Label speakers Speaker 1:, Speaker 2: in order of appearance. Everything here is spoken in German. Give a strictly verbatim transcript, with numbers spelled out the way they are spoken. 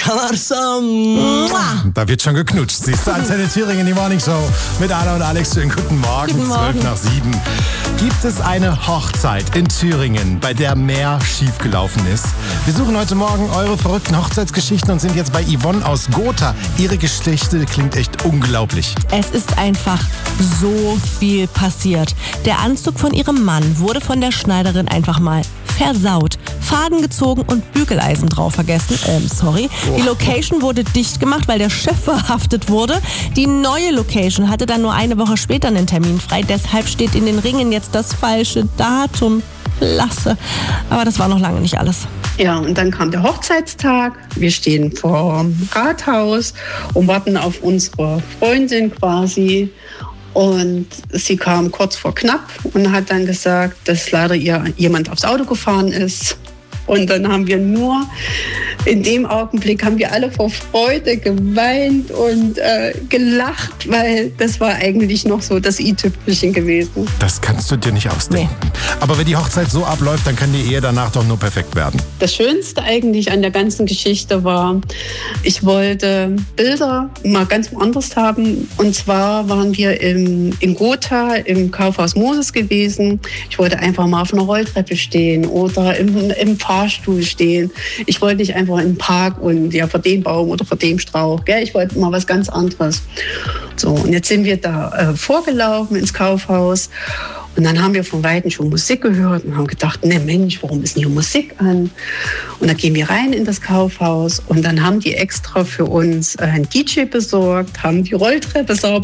Speaker 1: Kanarsam.
Speaker 2: Da wird schon geknutscht. Siehst du, Antenne Thüringen, die Morning Show mit Anna und Alex. Schönen guten Morgen,
Speaker 3: Guten Morgen.
Speaker 2: zwölf nach sieben. Gibt es eine Hochzeit in Thüringen, bei der mehr schiefgelaufen ist? Wir suchen heute Morgen eure verrückten Hochzeitsgeschichten und sind jetzt bei Yvonne aus Gotha. Ihre Geschichte klingt echt unglaublich.
Speaker 3: Es ist einfach so viel passiert. Der Anzug von ihrem Mann wurde von der Schneiderin einfach mal versaut. Faden gezogen und Bügeleisen drauf vergessen. Ähm, sorry. Die Location wurde dicht gemacht, weil der Chef verhaftet wurde. Die neue Location hatte dann nur eine Woche später einen Termin frei. Deshalb steht in den Ringen jetzt das falsche Datum. Klasse. Aber das war noch lange nicht alles.
Speaker 4: Ja, und dann kam der Hochzeitstag. Wir stehen vor dem Rathaus und warten auf unsere Freundin quasi. Und sie kam kurz vor knapp und hat dann gesagt, dass leider ihr jemand aufs Auto gefahren ist. Und dann haben wir nur, in dem Augenblick haben wir alle vor Freude geweint und äh, gelacht, weil das war eigentlich noch so das i-Tüpfelchen gewesen.
Speaker 2: Das kannst du dir nicht ausdenken. Nee. Aber wenn die Hochzeit so abläuft, dann kann die Ehe danach doch nur perfekt werden.
Speaker 4: Das Schönste eigentlich an der ganzen Geschichte war, ich wollte Bilder mal ganz woanders haben. Und zwar waren wir im, in Gotha im Kaufhaus Moses gewesen. Ich wollte einfach mal auf einer Rolltreppe stehen oder im, im Fahrstuhl stehen. Ich wollte nicht einfach in den Park und ja vor dem Baum oder vor dem Strauch. Gell? Ich wollte mal was ganz anderes. So, und jetzt sind wir da äh, vorgelaufen ins Kaufhaus. Und dann haben wir von Weitem schon Musik gehört und haben gedacht, ne Mensch, warum ist denn hier Musik an? Und dann gehen wir rein in das Kaufhaus und dann haben die extra für uns ein D J besorgt, haben die Rolltreppe sauber